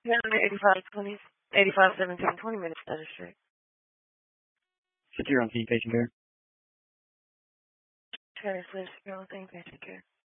Yeah, 8520, 8517, 20 minutes Center Street. Secure on key patient care. Terrace, live secure on patient care.